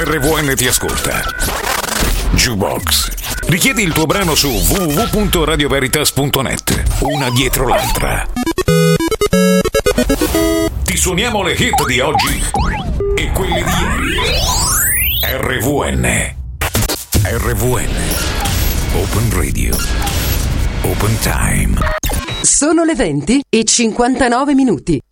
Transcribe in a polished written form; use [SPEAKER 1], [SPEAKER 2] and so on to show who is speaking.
[SPEAKER 1] RVN ti ascolta. Jukebox. Richiedi il tuo brano su www.radioveritas.net. Una dietro l'altra. Ti suoniamo le hit di oggi e quelle di ieri. RVN. RVN. Open Radio. Open Time.
[SPEAKER 2] Sono le 20:59.